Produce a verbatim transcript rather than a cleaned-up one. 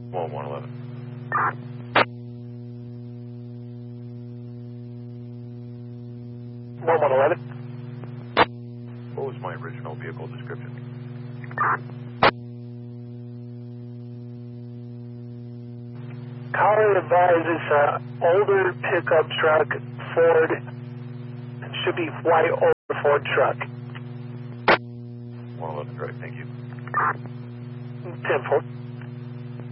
Well, one eleven. one one eleven. What was my original vehicle description? Caller advises uh, older pickup truck, Ford. It should be white older Ford truck. one eleven, right, thank you. ten four.